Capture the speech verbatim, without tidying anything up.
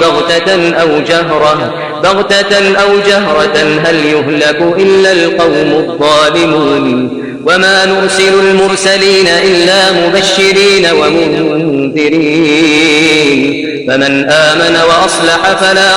بغتة أو جهرة بغتة أو جهرة هل يهلك إلا القوم الظالمون وما نرسل المرسلين إلا مبشرين ومنذرين فمن آمن وأصلح فلا